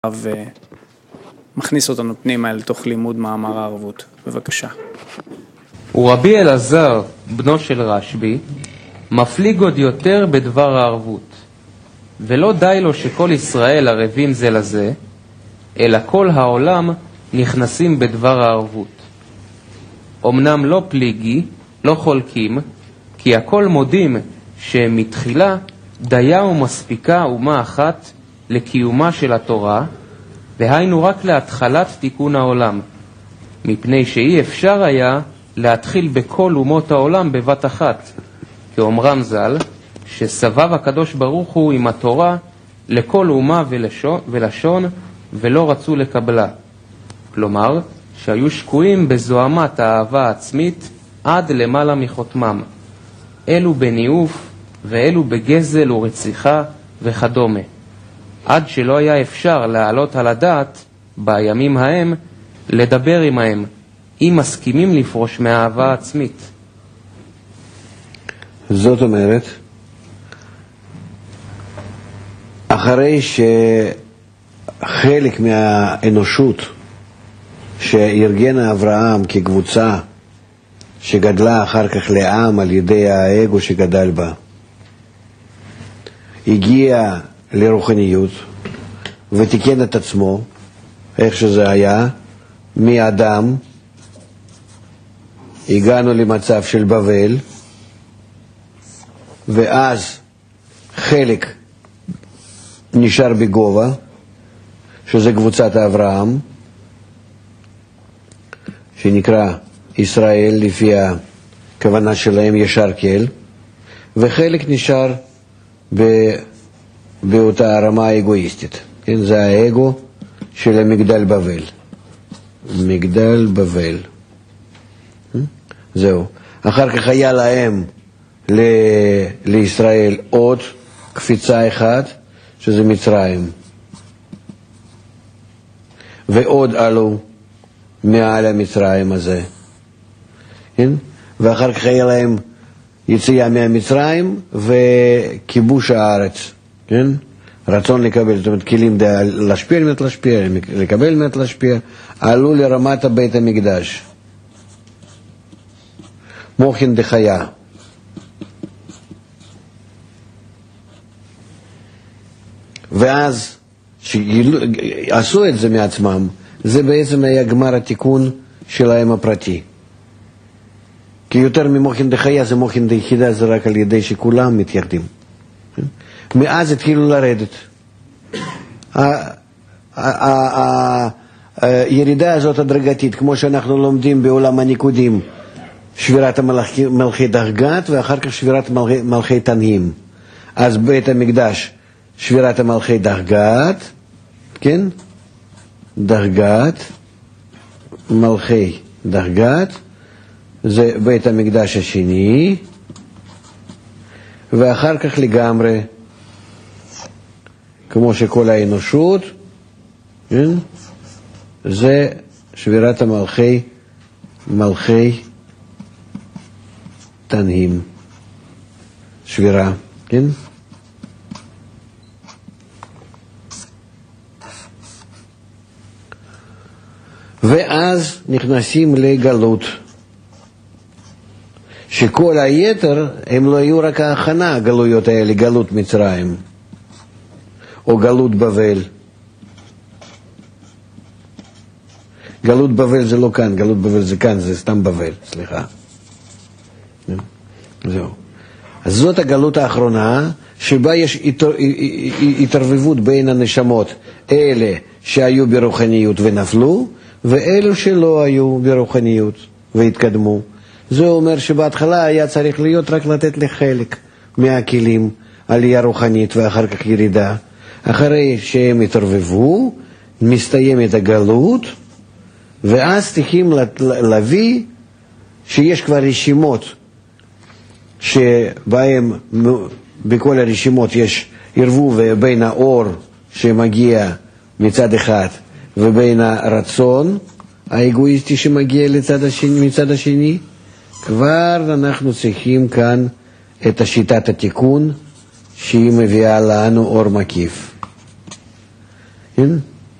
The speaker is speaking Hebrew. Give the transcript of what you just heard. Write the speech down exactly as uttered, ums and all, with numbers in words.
ומכניס אותנו פנימה אל תוך לימוד מאמר הערבות. בבקשה. ורבי אלעזר, בנו של רשב"י, מפליג עוד יותר בדבר הערבות, ולא די לו שכל ישראל ערבים זה לזה, אלא כל העולם נכנסים בדבר הערבות. אמנם לא פליגי, לא חולקים, כי הכל מודים שמתחילה דיה ומספיקה אומה אחת לקיומה של התורה, והיינו רק להתחלת תיקון העולם, מפני שאי אפשר היה להתחיל בכל אומות העולם בבת אחת, כאומרם ז"ל, שסבב הקדוש ברוך הוא עם התורה לכל אומה ולשון, ולשון ולא רצו לקבלה. כלומר, שהיו שקועים בזוהמת האהבה העצמית עד למעלה מחותמם, אלו בניאוף ואלו בגזל ורציחה וכדומה, עד שלא היה אפשר להעלות על הדעת בימים ההם לדבר עמהם, אם מסכימים לפרוש מהאהבה העצמית. זאת אומרת, אחרי שחלק מהאנושות שארגנה אברהם כקבוצה שגדלה אחר כך לעם על ידי האגו שגדל בה, הגיע לרוחניות ותיקן את עצמו איך שזה היה, מאדם הגענו למצב של בבל, ואז חלק נשאר בגובה, שזה קבוצת אברהם, שנקרא ישראל לפי הכוונה שלהם ישר כל, וחלק נשאר ב... באותה הרמה האגואיסטית. כן? זה האגו של המגדל בבל. מגדל בבל. זהו. אחר כך היה להם ל... לישראל עוד קפיצה אחת, שזה מצרים. ועוד עלו מעל המצרים הזה. כן? ואחר כך היה להם יציאה מהמצרים וכיבוש הארץ. כן? רצון לקבל, זאת אומרת, כלים להשפיע מת להשפיע, לקבל מת להשפיע, עלו לרמת בית המקדש. מוחין דחיה. ואז שעשו את זה מעצמם, זה בעצם היה גמר התיקון שלהם הפרטי. כי יותר ממוחין דחיה זה מוחין דיחידה, זה רק על ידי שכולם מתייחדים. מאז התחילו לרדת. הירידה הזאת הדרגתית, כמו שאנחנו לומדים בעולם הניקודים, שבירת מלכי דרגת ואחר כך שבירת מלכי תנהים. אז בית המקדש שבירת מלכי דרגת, כן? דרגת, מלכי דרגת, זה בית המקדש השני, ואחר כך לגמרי, כמו שכל האנושות, כן? זה שבירת המלכי, מלכי תנהים. שבירה, כן? ואז נכנסים לגלות. שכל היתר הם לא היו רק ההכנה, הגלויות האלה, גלות מצרים או גלות בבל. גלות בבל זה לא כאן, גלות בבל זה כאן, זה סתם בבל, סליחה. זהו. אז זאת הגלות האחרונה, שבה יש התערבבות בין הנשמות, אלה שהיו ברוחניות ונפלו, ואלו שלא היו ברוחניות והתקדמו. זה אומר שבהתחלה היה צריך להיות רק לתת לחלק מהכלים עלייה רוחנית ואחר כך ירידה. אחרי שהם התערבבו, מסתיימת הגלות, ואז צריכים להביא שיש כבר רשימות, שבהם בכל הרשימות יש ערבוב בין האור שמגיע מצד אחד, ובין הרצון האגואיסטי שמגיע לצד השני, מצד השני. כבר אנחנו צריכים כאן את שיטת התיקון שהיא מביאה לנו אור מקיף. כן?